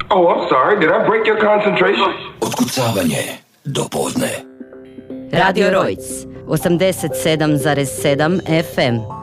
Oh, I'm sorry. Did I break your concentration? Otkucavanje do podne. Radio Rojc, 87,7 FM.